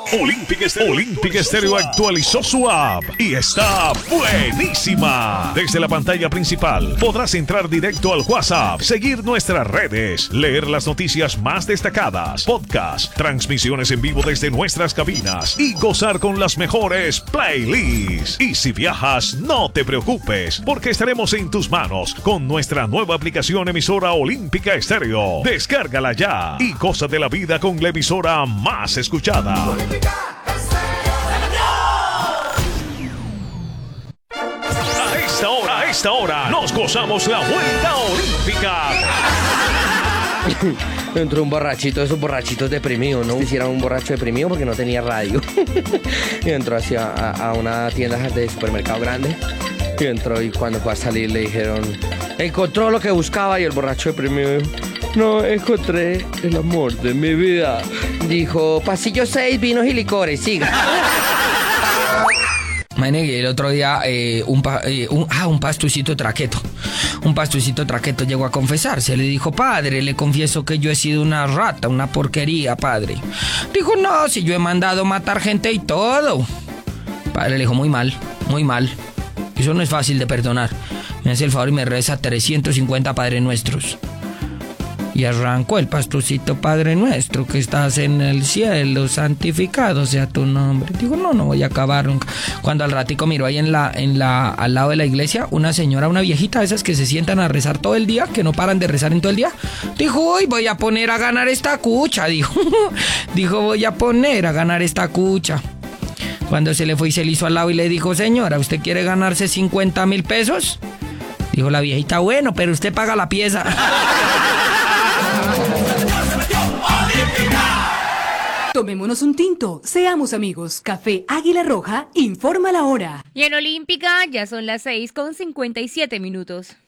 Olympic Stereo actualizó su app y está buenísima. Desde la pantalla principal podrás entrar directo al WhatsApp, seguir nuestras redes, leer las noticias más destacadas, podcast, transmisiones en vivo desde nuestras cabinas y gozar con las mejores playlists. Y si viajas, no te preocupes, porque estaremos en tus manos con nuestra nueva aplicación emisora Olímpica Estéreo. Descárgala ya y goza de la vida con la emisora más escuchada. A esta hora nos gozamos la vuelta olímpica. Entró un borrachito, esos borrachitos deprimidos, ¿no? Hiciera un borracho deprimido porque no tenía radio. Y entró hacia a una tienda de supermercado grande. Y entró y cuando fue a salir le dijeron, encontró lo que buscaba, y el borracho deprimido dijo, no, encontré el amor de mi vida. Dijo, pasillo 6, vinos y licores, siga. Imagínate, el otro día un pastucito traqueto. Un pastucito traqueto llegó a confesarse. Le dijo, padre, le confieso que yo he sido una rata, una porquería, padre. Dijo, no, si yo he mandado matar gente y todo. Padre le dijo, muy mal, muy mal. Eso no es fácil de perdonar. Me hace el favor y me reza 350 Padre Nuestros. Y arrancó el pastucito, Padre Nuestro, que estás en el cielo, santificado sea tu nombre. Digo, no voy a acabar nunca. Cuando al ratico miró ahí al lado de la iglesia, una señora, una viejita, esas que se sientan a rezar todo el día, que no paran de rezar en todo el día. Dijo, uy, voy a poner a ganar esta cucha, dijo. Dijo, voy a poner a ganar esta cucha. Cuando se le fue y se le hizo al lado y le dijo, señora, ¿usted quiere ganarse 50,000 pesos? Dijo la viejita, bueno, pero usted paga la pieza. Tomémonos un tinto, seamos amigos. Café Águila Roja informa la hora. Y en Olímpica ya son las 6:57.